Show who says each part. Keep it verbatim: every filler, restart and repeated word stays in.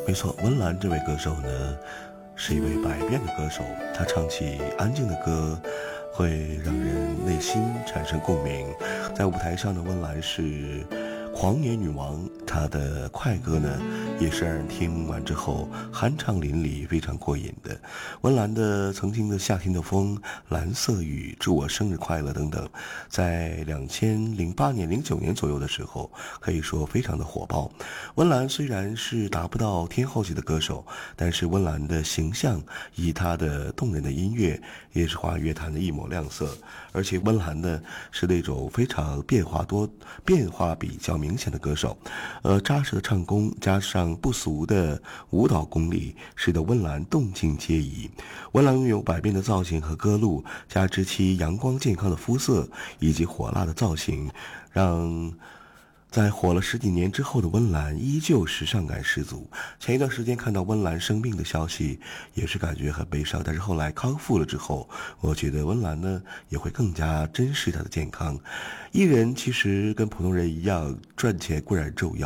Speaker 1: 没错，温岚这位歌手呢，是一位百变的歌手。她唱起安静的歌，会让人内心产生共鸣。在舞台上的温岚是狂野女王，她的快歌呢，也是让人听完之后酣畅淋漓，非常过瘾的。温岚的曾经的《夏天的风》、《蓝色雨》、祝我生日快乐等等，在两千零八年、零九年左右的时候，可以说非常的火爆。温岚虽然是达不到天后级的歌手，但是温岚的形象以她的动人的音乐，也是华语乐坛的一抹亮色。而且温岚呢，是那种非常变化多、变化比较明显的歌手，呃，扎实的唱功加上不俗的舞蹈功力，使得温岚动静皆宜。温岚拥有百变的造型和歌路，加之其阳光健康的肤色以及火辣的造型，让在火了十几年之后的温岚依旧时尚感十足。前一段时间看到温岚生病的消息，也是感觉很悲伤，但是后来康复了之后，我觉得温岚呢也会更加珍视她的健康。艺人其实跟普通人一样，赚钱固然重要，